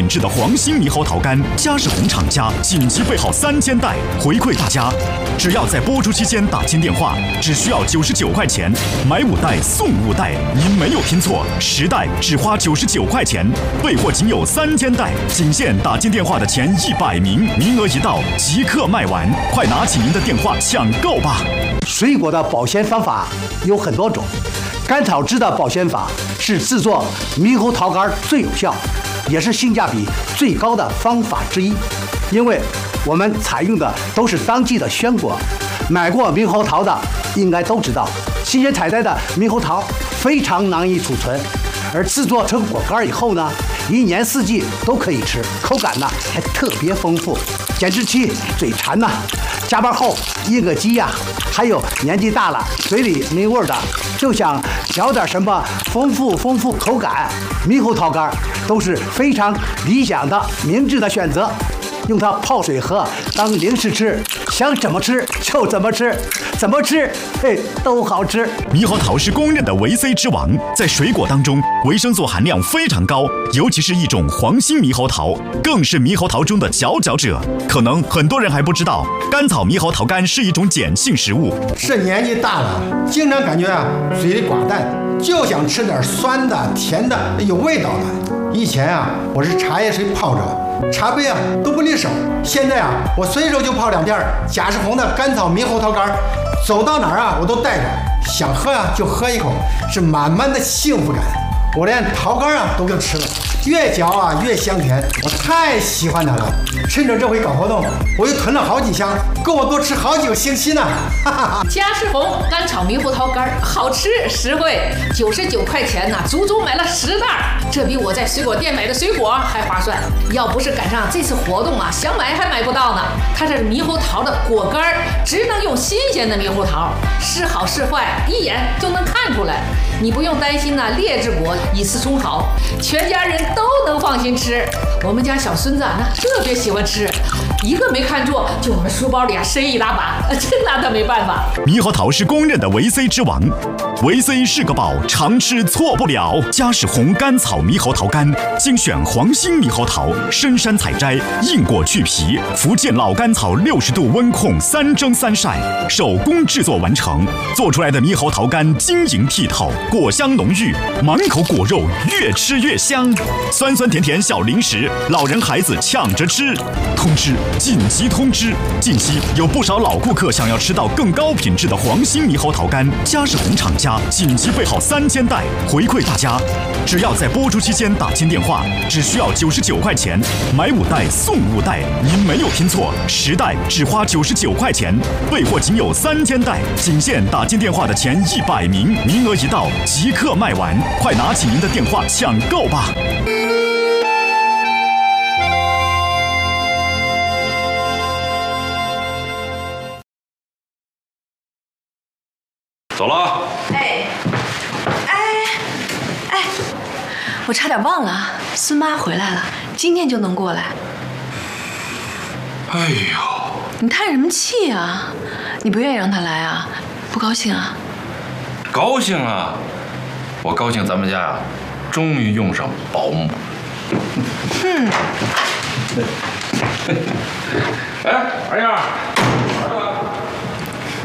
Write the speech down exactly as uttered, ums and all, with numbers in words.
品质的黄心猕猴桃干，嘉士红厂家紧急备好三千袋，回馈大家。只要在播出期间打进电话，只需要九十九块钱，买五袋送五袋，您没有听错，十袋只花九十九块钱，备货仅有三千袋，仅限打进电话的前一百名，名额一到即刻卖完，快拿起您的电话抢购吧！ 水果的保鲜方法有很多种，甘草汁的保鲜法是制作猕猴桃干最有效，也是性价比最高的方法之一。因为我们采用的都是当季的鲜果，买过猕猴桃的应该都知道，新鲜采摘的猕猴桃非常难以储存，而制作成果干以后呢，一年四季都可以吃，口感呢还特别丰富，减脂期嘴馋呐，加班后应个鸡呀，还有年纪大了嘴里没味儿的，就想嚼点什么丰富丰富口感，猕猴桃干都是非常理想的明智的选择。用它泡水喝当零食吃，想怎么吃就怎么吃，怎么吃嘿都好吃。 猕猴桃是公认的维 C 之王，在水果当中维生素含量非常高，尤其是一种黄心猕猴桃，更是猕猴桃中的佼佼者。可能很多人还不知道，甘草猕猴桃干是一种碱性食物。 是年纪大了，经常感觉啊嘴里寡淡，就想吃点酸的、甜的、有味道的。以前啊，我是茶叶水泡着，茶杯啊都不离手。现在啊，我随手就泡两片嘉士红的甘草猕猴桃干，走到哪儿啊我都带着，想喝啊就喝一口，是满满的幸福感。我连桃干啊都给吃了，越嚼啊越香甜，我太喜欢它了。趁着这回搞活动，我又囤了好几箱，够我多吃好几个星期呢。哈哈哈。 嘉士红干炒猕猴桃干，好吃实惠，九十九块钱呢，足足买了十袋，这比我在水果店买的水果还划算。要不是赶上这次活动啊，想买还买不到呢。它这是猕猴桃的果干，只能用新鲜的猕猴桃，是好是坏一眼就能看出来。你不用担心呢、啊、劣质果以次充好，全家人都能放心吃。我们家小孙子啊，那特别喜欢吃，一个没看错就往书包里啊塞一大把，真拿他没办法。 猕猴桃是公认的维 C 之王，维 C 是个宝，常吃错不了。嘉士红甘草猕猴桃干，精选黄心猕猴桃，深山采摘，硬果去皮，福建老甘草六十度温控三蒸三晒，手工制作完成，做出来的猕猴桃干晶莹剔透，果香浓郁，满口果肉，越吃越香。酸酸甜甜小零食，老人孩子抢着吃。通知！紧急通知！近期有不少老顾客想要吃到更高品质的黄心猕猴桃干，嘉士红厂家紧急备好三千袋，回馈大家。只要在播出期间打进电话，只需要九十九块钱，买五袋送五袋，您没有听错，十袋只花九十九块钱，备货仅有三千袋，仅限打进电话的前一百名，名额一到即刻卖完，快拿起您的电话抢购吧！ 走了。 哎，哎，哎，我差点忘了，孙妈回来了，今天就能过来。 哎呦， 你叹什么气啊？你不愿意让她来啊？不高兴啊？ 高兴啊！我高兴，咱们家啊，终于用上保姆。 嗯。 哎，二丫，